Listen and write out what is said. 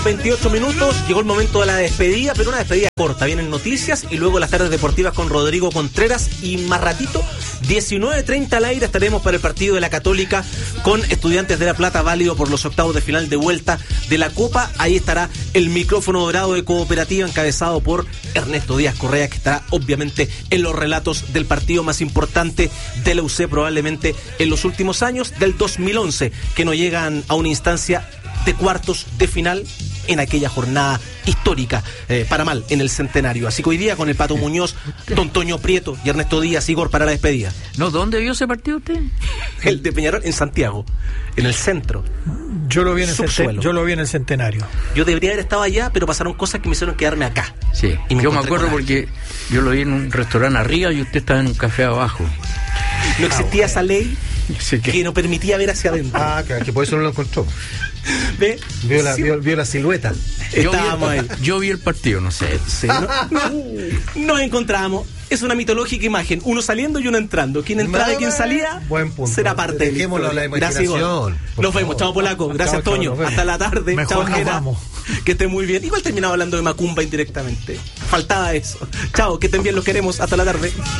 28 minutos, llegó el momento de la despedida, pero una despedida corta. Vienen noticias y luego las tardes deportivas con Rodrigo Contreras y más ratito, 19:30 al aire, estaremos para el partido de la Católica con Estudiantes de La Plata, válido por los octavos de final de vuelta de la Copa. Ahí estará el micrófono dorado de Cooperativa encabezado por Ernesto Díaz Correa, que estará obviamente en los relatos del partido más importante de la UC probablemente en los últimos años, del 2011, que no llegan a una instancia de cuartos de final en aquella jornada histórica, para mal, en el centenario. Así que hoy día con el Pato Muñoz, Don Toño Prieto y Ernesto Díaz, Igor, para la despedida. No, ¿dónde vio ese partido usted? El de Peñarol en Santiago, en el centro. Yo lo vi en el centenario. Yo debería haber estado allá, pero pasaron cosas que me hicieron quedarme acá. Sí, yo me acuerdo porque yo lo vi en un restaurante arriba y usted estaba en un café abajo. No existía esa ley que no permitía ver hacia adentro. Ah, que por eso no lo encontró. ¿Ve? Vio la silueta. Estábamos ahí. Yo vi el partido, no sé. Sí, nos encontramos. Es una mitológica imagen. Uno saliendo y uno entrando. Quien entraba y quien salía será parte de la imaginación. Nos vemos. Chao, Polaco. Gracias, Toño. Hasta la tarde. Mejor Chao, Jera. Que esté muy bien. Igual terminaba hablando de Macumba indirectamente. Faltaba eso. Chao, que estén bien. Los queremos. Hasta la tarde.